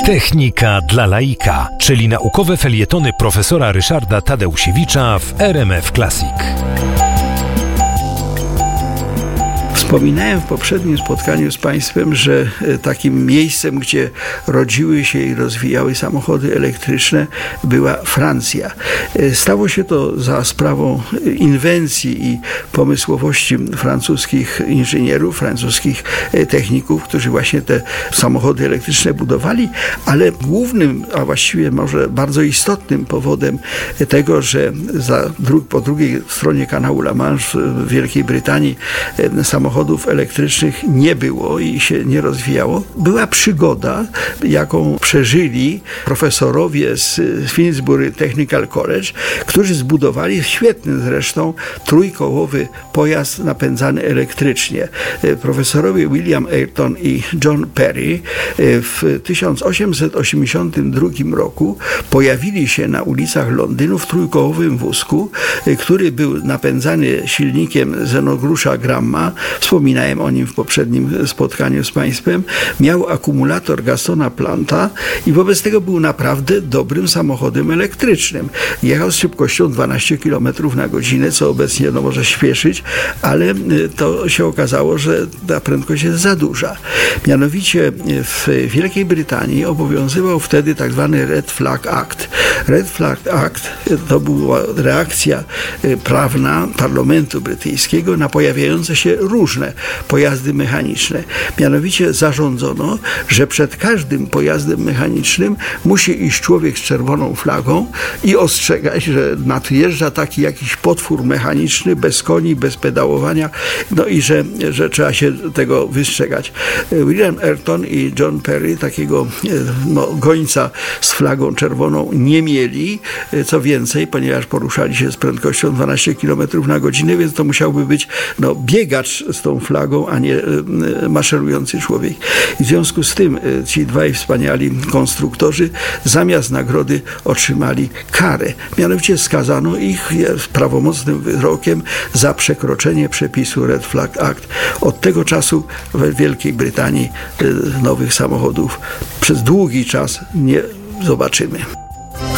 Technika dla laika, czyli naukowe felietony profesora Ryszarda Tadeusiewicza w RMF Classic. Wspominałem w poprzednim spotkaniu z Państwem, że takim miejscem, gdzie rodziły się i rozwijały samochody elektryczne, była Francja. Stało się to za sprawą inwencji i pomysłowości francuskich inżynierów, francuskich techników, którzy właśnie te samochody elektryczne budowali, ale głównym, a właściwie może bardzo istotnym powodem tego, że po drugiej stronie kanału La Manche w Wielkiej Brytanii samochodów elektrycznych nie było i się nie rozwijało, była przygoda, jaką przeżyli profesorowie z Finsbury Technical College, którzy zbudowali świetny zresztą trójkołowy pojazd napędzany elektrycznie. Profesorowie William Ayrton i John Perry w 1882 roku pojawili się na ulicach Londynu w trójkołowym wózku, który był napędzany silnikiem Zenogrusza Gramma. Wspominałem o nim w poprzednim spotkaniu z Państwem. Miał akumulator Gastona Planta i wobec tego był naprawdę dobrym samochodem elektrycznym. Jechał z szybkością 12 km na godzinę, co obecnie może śpieszyć, ale to się okazało, że ta prędkość jest za duża. Mianowicie w Wielkiej Brytanii obowiązywał wtedy tak zwany Red Flag Act. Red Flag Act to była reakcja prawna parlamentu brytyjskiego na pojawiające się różne pojazdy mechaniczne. Mianowicie zarządzono, że przed każdym pojazdem mechanicznym musi iść człowiek z czerwoną flagą i ostrzegać, że nadjeżdża taki jakiś potwór mechaniczny, bez koni, bez pedałowania, no i że trzeba się tego wystrzegać. William Ayrton i John Perry takiego gońca z flagą czerwoną nie mieli. Co więcej, ponieważ poruszali się z prędkością 12 km na godzinę, więc to musiałby być biegacz z tą flagą, a nie maszerujący człowiek. I w związku z tym ci dwaj wspaniali konstruktorzy zamiast nagrody otrzymali karę. Mianowicie skazano ich prawomocnym wyrokiem za przekroczenie przepisu Red Flag Act. Od tego czasu w Wielkiej Brytanii nowych samochodów przez długi czas nie zobaczymy.